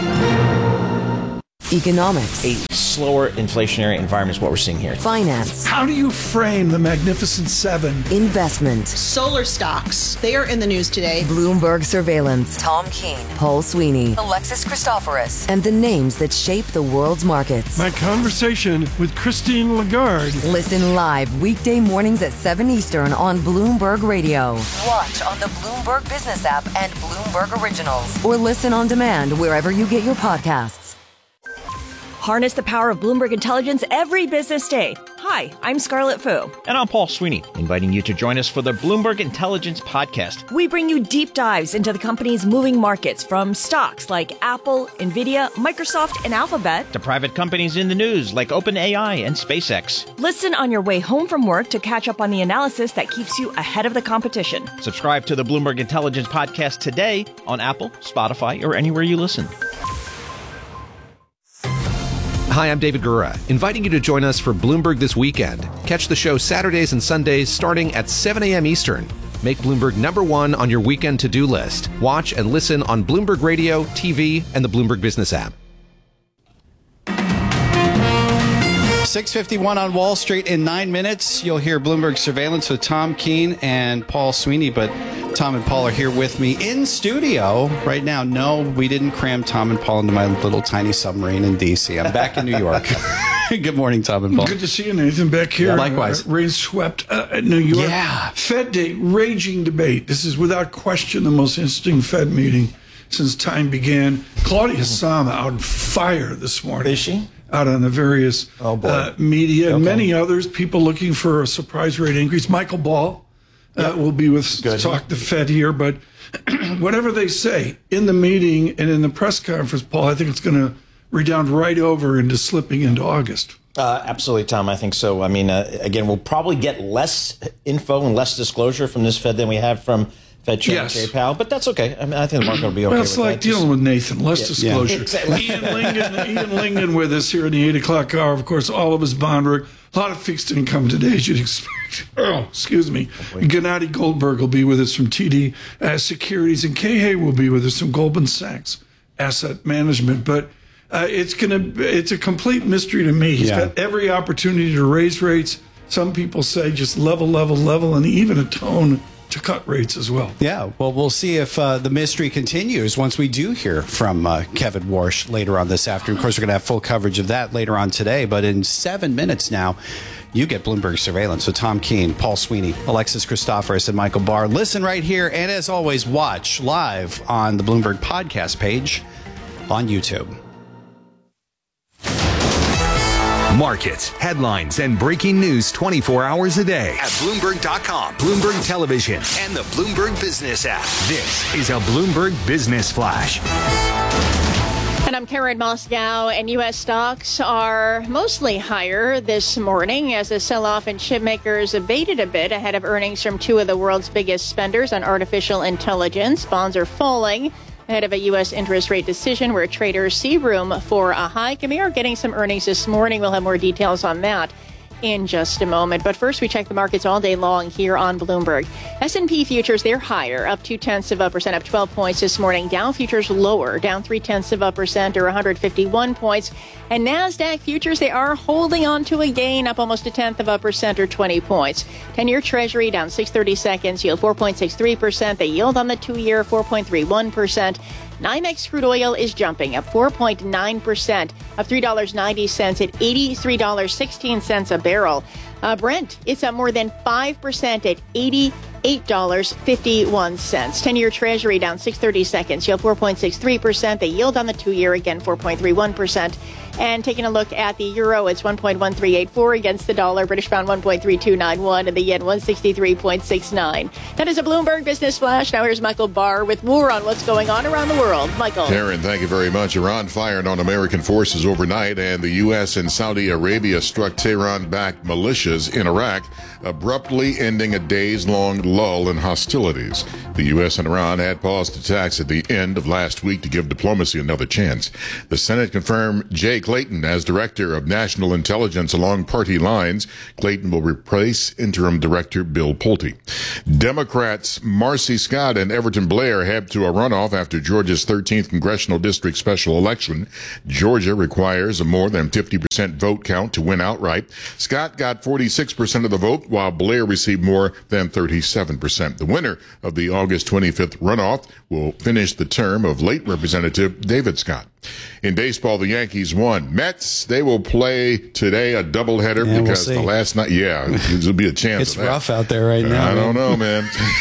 Economics. A slower inflationary environment is what we're seeing here. Finance. How do you frame the Magnificent Seven? Investment. Solar stocks. They are in the news today. Bloomberg surveillance. Tom Keene. Paul Sweeney. Alexis Christoforous. And the names that shape the world's markets. My conversation with Christine Lagarde. Listen live weekday mornings at seven Eastern on Bloomberg Radio. Watch on the Bloomberg Business app and Bloomberg Originals. Or listen on demand wherever you get your podcasts. Harness the power of Bloomberg Intelligence every business day. Hi, I'm Scarlett Fu. And I'm Paul Sweeney, inviting you to join us for the Bloomberg Intelligence Podcast. We bring you deep dives into the company's moving markets, from stocks like Apple, Nvidia, Microsoft, and Alphabet, to private companies in the news like OpenAI and SpaceX. Listen on your way home from work to catch up on the analysis that keeps you ahead of the competition. Subscribe to the Bloomberg Intelligence Podcast today on Apple, Spotify, or anywhere you listen. Hi, I'm David Gura, inviting you to join us for Bloomberg This Weekend. Catch the show Saturdays and Sundays starting at seven a.m. Eastern. Make Bloomberg number one on your weekend to-do list. Watch and listen on Bloomberg Radio, T V, and the Bloomberg Business app. six fifty-one on Wall Street. In nine minutes, you'll hear Bloomberg Surveillance with Tom Keene and Paul Sweeney. But Tom and Paul are here with me in studio right now. No, we didn't cram Tom and Paul into my little tiny submarine in D C. I'm back in New York. Good morning, Tom and Paul. Good to see you, Nathan, back here. Yeah, likewise. Uh, rain swept uh, New York. Yeah. Fed Day, raging debate. This is without question the most interesting Fed meeting since time began. Claudia Sama out on fire this morning. Is she? Out on the various oh, uh, media, and okay. many others, people looking for a surprise rate increase. Michael Ball uh, yep. will be with Good. Talk the Fed here, but whatever they say in the meeting and in the press conference, Paul, I think it's going to redound right over into slipping into August. Uh, absolutely, Tom. I think so. I mean, uh, again, we'll probably get less info and less disclosure from this Fed than we have from Fed Chairman yes. Jerry Powell, but that's okay. I mean, I think the market will be okay well, with it's like that. dealing Just, with Nathan. Less yeah, disclosure. Yeah. Exactly. Ian Lingen, Ian Lingen with us here in the eight o'clock hour. Of course, all of his bond work. A lot of fixed income today, as you'd expect. Oh, excuse me. Oh, Gennady Goldberg will be with us from T D uh, Securities, and Kay Hay will be with us from Goldman Sachs Asset Management. But uh, it's gonna it's a complete mystery to me. He's yeah. got every opportunity to raise rates. Some people say just level, level, level, and even a tone to cut rates as well. Yeah, well, we'll see if uh, the mystery continues once we do hear from uh, Kevin Warsh later on this afternoon. Of course, we're going to have full coverage of that later on today, but in seven minutes now, you get Bloomberg Surveillance with Tom Keene, Paul Sweeney, Alexis Christoforous, and Michael Barr. Listen right here, and as always, watch live on the Bloomberg podcast page on YouTube. Markets, headlines, and breaking news twenty-four hours a day at Bloomberg dot com, Bloomberg Television, and the Bloomberg Business app. This is a Bloomberg Business Flash. And I'm Karen Moscow, and U S stocks are mostly higher this morning as the sell-off in chip makers abated a bit ahead of earnings from two of the world's biggest spenders on artificial intelligence. Bonds are falling. ahead of a U S interest rate decision where traders see room for a hike. And we are getting some earnings this morning. We'll have more details on that in just a moment. But first, we check the markets all day long here on Bloomberg. S and P futures, they're higher, up two tenths of a percent, up twelve points this morning. Dow futures lower, down three tenths of a percent or one hundred fifty-one points. And NASDAQ futures, they are holding on to a gain, up almost a tenth of a percent or twenty points. ten-year Treasury down six thirty seconds, yield four point six three percent. The yield on the two-year, four point three one percent. NYMEX crude oil is jumping up four point nine percent, up three dollars and ninety cents at eighty-three dollars and sixteen cents a barrel. Uh, Brent, it's up more than five percent at eighty-eight dollars and fifty-one cents. ten-year Treasury down six thirty seconds, yield four point six three percent. The yield on the two-year, again, four point three one percent. And taking a look at the euro, it's one point one three eight four against the dollar. British pound one point three two nine one, and the yen one sixty-three point six nine. That is a Bloomberg Business Flash. Now here's Michael Barr with more on what's going on around the world. Michael. Karen, thank you very much. Iran fired on American forces overnight, and the U S and Saudi Arabia struck Tehran-backed militias in Iraq, abruptly ending a days-long lull in hostilities. The U S and Iran had paused attacks at the end of last week to give diplomacy another chance. The Senate confirmed Jay Clayton as Director of National Intelligence along party lines. Clayton will replace Interim Director Bill Pulte. Democrats Marcy Scott and Everton Blair head to a runoff after Georgia's thirteenth Congressional District special election. Georgia requires a more than fifty percent vote count to win outright. Scott got forty-six percent of the vote, while Blair received more than thirty-seven percent. The winner of the August twenty-fifth runoff will finish the term of late Representative David Scott. In baseball, the Yankees won. Mets, they will play today a doubleheader yeah, because we'll the last night, yeah, there'll be a chance. It's of that. rough out there right now. I don't know, man.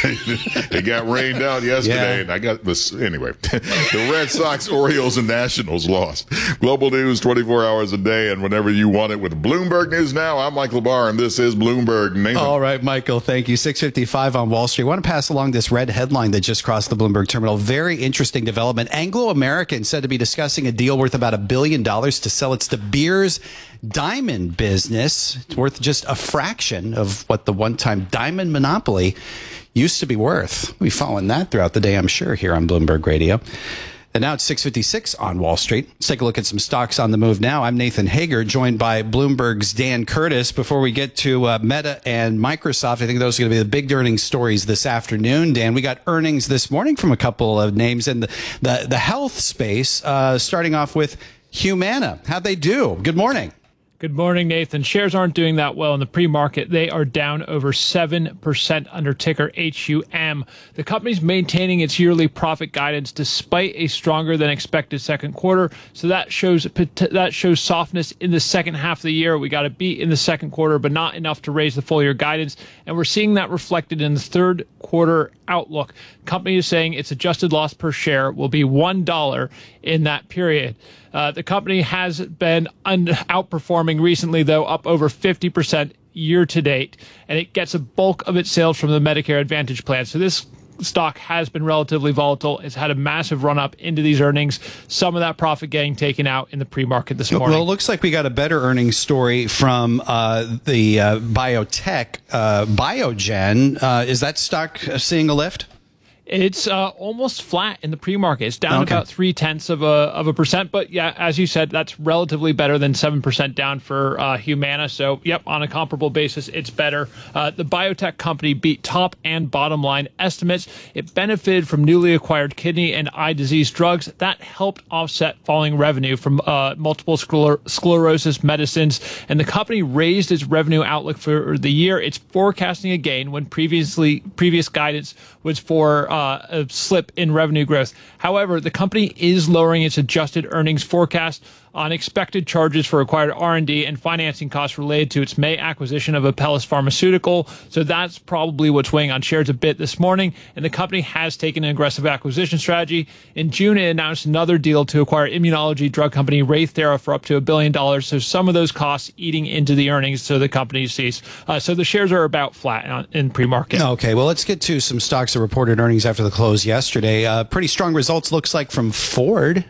It got rained out yesterday, yeah. and I got this anyway. The Red Sox, Orioles, and Nationals lost. Global news twenty-four hours a day, and whenever you want it with Bloomberg News Now. I'm Michael Barr, and this is Bloomberg. Nathan. All right, Michael, thank you. six fifty-five on Wall Street. I want to pass along this red headline that just crossed the Bloomberg terminal. Very interesting development. Anglo American said to be discussing a deal worth about a billion dollars to sell its De Beers diamond business. It's worth just a fraction of what the one-time diamond monopoly used to be worth. We'll be following that throughout the day, I'm sure, here on Bloomberg Radio. And now it's six fifty-six on Wall Street. Let's take a look at some stocks on the move now. I'm Nathan Hager, joined by Bloomberg's Dan Curtis. Before we get to uh, Meta and Microsoft, I think those are going to be the big earnings stories this afternoon. Dan, we got earnings this morning from a couple of names in the, the, the health space, uh, starting off with Humana. How'd they do? Good morning. Good morning, Nathan. Shares aren't doing that well in the pre-market. They are down over seven percent under ticker H U M. The company's maintaining its yearly profit guidance despite a stronger than expected second quarter. So that shows that shows softness in the second half of the year. We got a beat in the second quarter, but not enough to raise the full year guidance. And we're seeing that reflected in the third quarter outlook. The company is saying its adjusted loss per share will be one dollar in that period. Uh, the company has been un- outperforming recently, though, up over fifty percent year to date, and it gets a bulk of its sales from the Medicare Advantage plan. So this stock has been relatively volatile. It's had a massive run up into these earnings. Some of that profit getting taken out in the pre-market this morning. Well, it looks like we got a better earnings story from uh, the uh, biotech, uh, Biogen. Uh, is that stock seeing a lift? It's uh, almost flat in the pre-market. It's down okay. about three tenths of a of a percent, but yeah, as you said, that's relatively better than seven percent down for uh, Humana. So, yep, on a comparable basis, it's better. Uh, the biotech company beat top and bottom line estimates. It benefited from newly acquired kidney and eye disease drugs that helped offset falling revenue from uh, multiple scler- sclerosis medicines. And the company raised its revenue outlook for the year. It's forecasting a gain when previously previous guidance was for Uh, a slip in revenue growth. However, the company is lowering its adjusted earnings forecast on expected charges for acquired R and D and financing costs related to its May acquisition of Apellis Pharmaceutical. So that's probably what's weighing on shares a bit this morning. And the company has taken an aggressive acquisition strategy. In June, it announced another deal to acquire immunology drug company Raythera for up to a billion dollars. So some of those costs eating into the earnings so the company sees. Uh, so the shares are about flat on, in pre-market. Okay, well, let's get to some stocks that reported earnings after the close yesterday. Uh, pretty strong results, looks like, from Ford.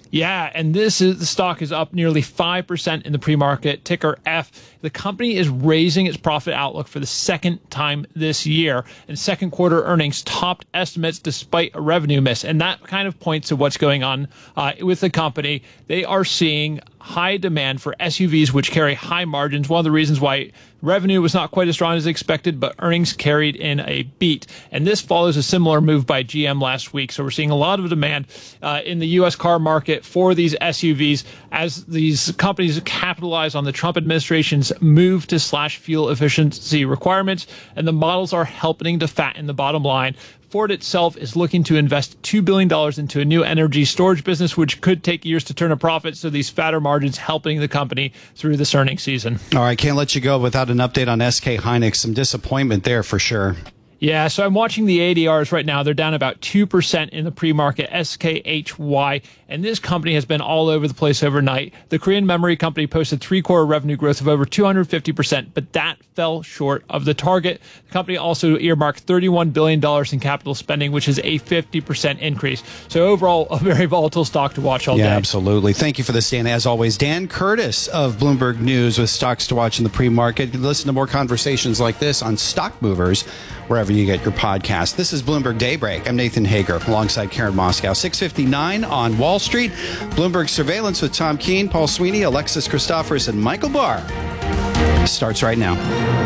Yeah, and this is the stock is up nearly five percent in the pre-market, ticker F. The company is raising its profit outlook for the second time this year, and second quarter earnings topped estimates despite a revenue miss. And that kind of points to what's going on uh, with the company. They are seeing high demand for S U Vs, which carry high margins. One of the reasons why revenue was not quite as strong as expected, but earnings carried in a beat. And this follows a similar move by G M last week. So we're seeing a lot of demand uh, in the U S car market for these S U Vs as these companies capitalize on the Trump administration's move to slash fuel efficiency requirements. And the models are helping to fatten the bottom line. Ford itself is looking to invest two billion dollars into a new energy storage business, which could take years to turn a profit. So these fatter margins helping the company through this earnings season. All right, can't let you go without an update on S K Hynix. Some disappointment there for sure. Yeah, so I'm watching the A D Rs right now. They're down about two percent in the pre-market, S K H Y, and this company has been all over the place overnight. The Korean memory company posted three-quarter revenue growth of over two hundred fifty percent, but that fell short of the target. The company also earmarked thirty-one billion dollars in capital spending, which is a fifty percent increase. So overall, a very volatile stock to watch all yeah, day. Yeah, absolutely. Thank you for this, Dan. As always, Dan Curtis of Bloomberg News with stocks to watch in the pre-market. You can listen to more conversations like this on Stock Movers, wherever you get your podcast. This is Bloomberg Daybreak. I'm Nathan Hager alongside Karen Moscow. six fifty-nine on Wall Street. Bloomberg Surveillance with Tom Keene, Paul Sweeney, Alexis Christophers, and Michael Barr starts right now.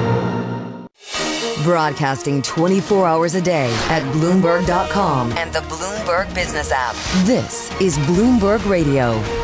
Broadcasting twenty-four hours a day at Bloomberg dot com and the Bloomberg Business app. This is Bloomberg Radio.